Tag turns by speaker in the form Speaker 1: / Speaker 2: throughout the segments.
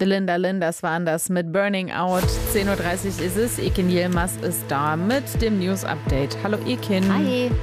Speaker 1: The Linda Lindas waren das mit Burning Out. 10.30 Uhr ist es. Ekin Yilmaz ist da mit dem News Update. Hallo Ekin.
Speaker 2: Hi.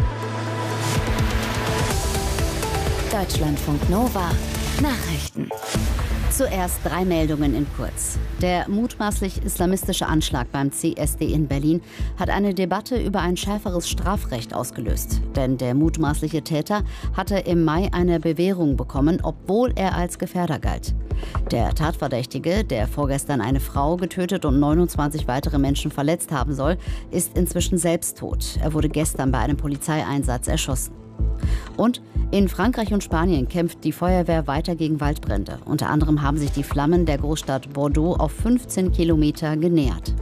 Speaker 2: Deutschlandfunk Nova. Nachrichten. Zuerst 3 Meldungen in kurz. Der mutmaßlich islamistische Anschlag beim CSD in Berlin hat eine Debatte über ein schärferes Strafrecht ausgelöst. Denn der mutmaßliche Täter hatte im Mai eine Bewährung bekommen, obwohl er als Gefährder galt. Der Tatverdächtige, der vorgestern eine Frau getötet und 29 weitere Menschen verletzt haben soll, ist inzwischen selbst tot. Er wurde gestern bei einem Polizeieinsatz erschossen. Und in Frankreich und Spanien kämpft die Feuerwehr weiter gegen Waldbrände. Unter anderem haben sich die Flammen der Großstadt Bordeaux auf 15 Kilometer genähert.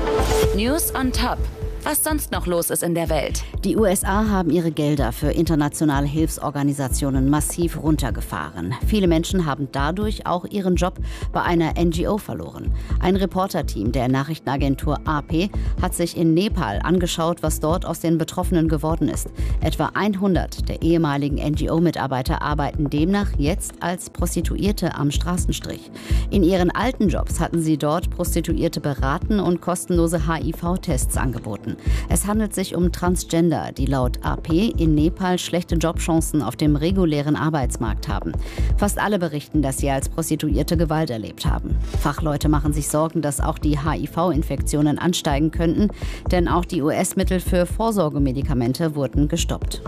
Speaker 3: News on top. Was sonst noch los ist in der Welt?
Speaker 2: Die USA haben ihre Gelder für internationale Hilfsorganisationen massiv runtergefahren. Viele Menschen haben dadurch auch ihren Job bei einer NGO verloren. Ein Reporterteam der Nachrichtenagentur AP hat sich in Nepal angeschaut, was dort aus den Betroffenen geworden ist. Etwa 100 der ehemaligen NGO-Mitarbeiter arbeiten demnach jetzt als Prostituierte am Straßenstrich. In ihren alten Jobs hatten sie dort Prostituierte beraten und kostenlose HIV-Tests angeboten. Es handelt sich um Transgender, die laut AP in Nepal schlechte Jobchancen auf dem regulären Arbeitsmarkt haben. Fast alle berichten, dass sie als Prostituierte Gewalt erlebt haben. Fachleute machen sich Sorgen, dass auch die HIV-Infektionen ansteigen könnten, denn auch die US-Mittel für Vorsorgemedikamente wurden gestoppt.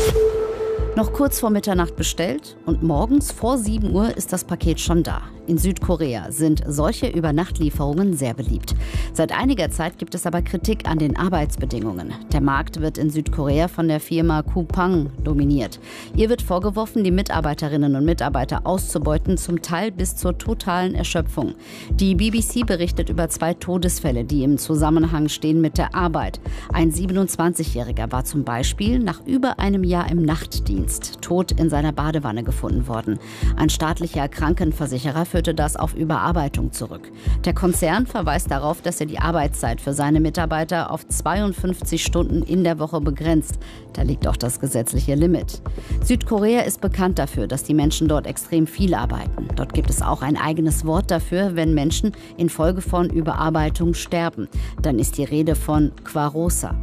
Speaker 2: Noch kurz vor Mitternacht bestellt und morgens vor 7 Uhr ist das Paket schon da. In Südkorea sind solche Übernachtlieferungen sehr beliebt. Seit einiger Zeit gibt es aber Kritik an den Arbeitsbedingungen. Der Markt wird in Südkorea von der Firma Coupang dominiert. Ihr wird vorgeworfen, die Mitarbeiterinnen und Mitarbeiter auszubeuten, zum Teil bis zur totalen Erschöpfung. Die BBC berichtet über 2 Todesfälle, die im Zusammenhang stehen mit der Arbeit. Ein 27-Jähriger war zum Beispiel nach über einem Jahr im Nachtdienst tot in seiner Badewanne gefunden worden. Ein staatlicher Krankenversicherer führte das auf Überarbeitung zurück. Der Konzern verweist darauf, dass er die Arbeitszeit für seine Mitarbeiter auf 52 Stunden in der Woche begrenzt. Da liegt auch das gesetzliche Limit. Südkorea ist bekannt dafür, dass die Menschen dort extrem viel arbeiten. Dort gibt es auch ein eigenes Wort dafür, wenn Menschen infolge von Überarbeitung sterben. Dann ist die Rede von Kwarosa.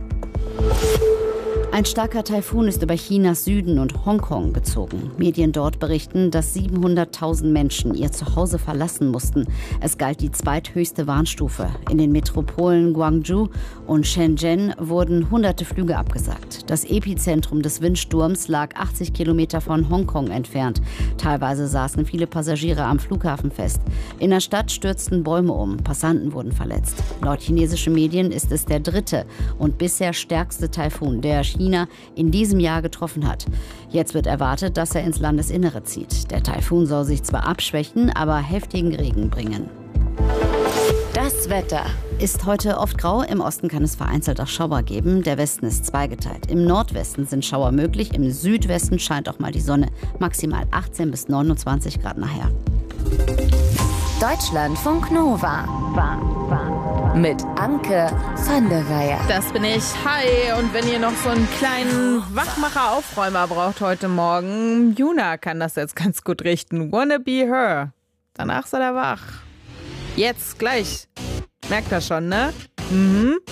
Speaker 2: Ein starker Taifun ist über Chinas Süden und Hongkong gezogen. Medien dort berichten, dass 700.000 Menschen ihr Zuhause verlassen mussten. Es galt die zweithöchste Warnstufe. In den Metropolen Guangzhou und Shenzhen wurden hunderte Flüge abgesagt. Das Epizentrum des Windsturms lag 80 Kilometer von Hongkong entfernt. Teilweise saßen viele Passagiere am Flughafen fest. In der Stadt stürzten Bäume um, Passanten wurden verletzt. Laut chinesischen Medien ist es der 3. und bisher stärkste Taifun, der China in diesem Jahr getroffen hat. Jetzt wird erwartet, dass er ins Landesinnere zieht. Der Taifun soll sich zwar abschwächen, aber heftigen Regen bringen.
Speaker 3: Das Wetter.
Speaker 2: Ist heute oft grau, im Osten kann es vereinzelt auch Schauer geben. Der Westen ist zweigeteilt. Im Nordwesten sind Schauer möglich, im Südwesten scheint auch mal die Sonne. Maximal 18 bis 29 Grad nachher.
Speaker 3: Deutschlandfunk Nova. Mit Anke van der Weyer.
Speaker 1: Das bin ich. Hi. Und wenn ihr noch so einen kleinen Wachmacher-Aufräumer braucht heute Morgen, Juna kann das jetzt ganz gut richten. Wanna be her. Danach soll er wach. Jetzt, gleich. Merkt er schon, ne?